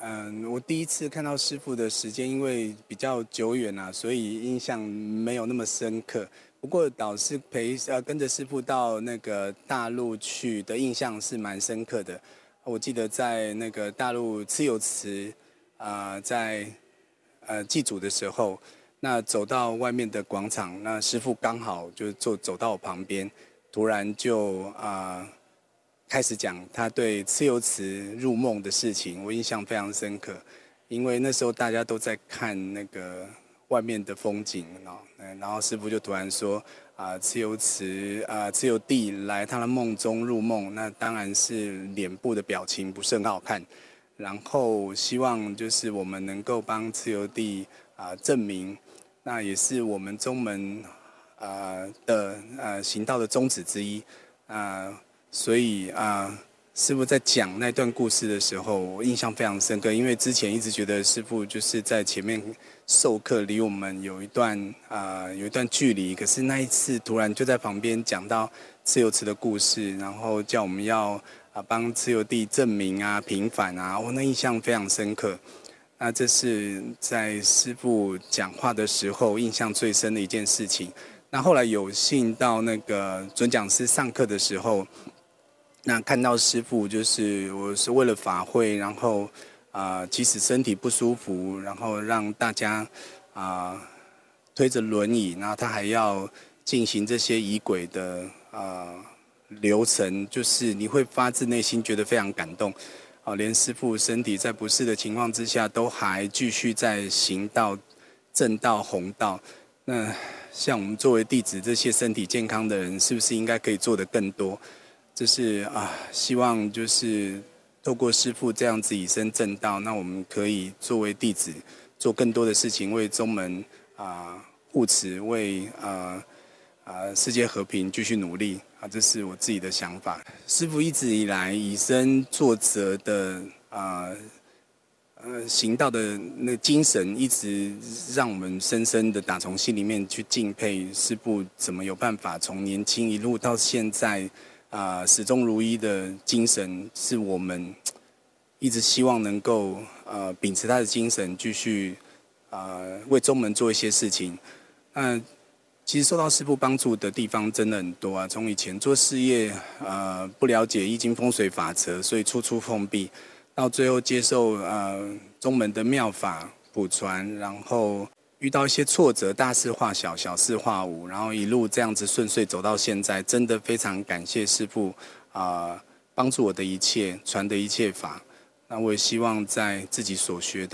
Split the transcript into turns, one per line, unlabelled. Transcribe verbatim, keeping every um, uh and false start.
嗯，我第一次看到师傅的时间，因为比较久远啊，所以印象没有那么深刻。不过导师陪呃跟着师傅到那个大陆去的印象是蛮深刻的。我记得在那个大陆蚩尤祠啊、在呃祭祖的时候，那走到外面的广场，那师傅刚好就走走到我旁边，突然就啊、开始讲他对蚩尤祠入梦的事情，我印象非常深刻，因为那时候大家都在看那个外面的风景，然后，然后师傅就突然说啊，蚩尤祠啊，蚩尤帝来他的梦中入梦，那当然是脸部的表情不是很好看，然后希望就是我们能够帮蚩尤帝啊证明，那也是我们宗门啊的呃行道的宗旨之一啊。所以啊，师傅在讲那段故事的时候，我印象非常深刻，因为之前一直觉得师傅就是在前面授课，离我们有一段啊、有一段距离。可是那一次突然就在旁边讲到蚩尤祠的故事，然后叫我们要啊帮蚩尤帝证明啊、平反啊，我那印象非常深刻。那这是在师傅讲话的时候印象最深的一件事情。那后来有幸到那个准讲师上课的时候。那看到师傅，就是我是为了法会，然后啊、呃即使身体不舒服，然后让大家啊、呃推着轮椅，然后他还要进行这些仪轨的啊、呃流程，就是你会发自内心觉得非常感动。啊、连师傅身体在不适的情况之下，都还继续在行道、正道、弘道。那像我们作为弟子，这些身体健康的人，是不是应该可以做得更多？这是啊，希望就是透过师父这样子以身正道，那我们可以作为弟子做更多的事情，为宗门啊护持，为啊啊世界和平继续努力啊，这是我自己的想法。师父一直以来以身作则的啊。呃，行道的那精神一直让我们深深的打从心里面去敬佩师父，怎么有办法从年轻一路到现在，啊、呃，始终如一的精神，是我们一直希望能够呃秉持他的精神，继续啊、呃、为宗门做一些事情。那、呃、其实受到师父帮助的地方真的很多啊，从以前做事业，呃，不了解易经风水法则，所以处处碰壁。到最后接受呃宗门的妙法普传，然后遇到一些挫折，大事化小，小事化无，然后一路这样子顺遂走到现在，真的非常感谢师父啊、呃帮助我的一切，传的一切法。那我也希望在自己所学的。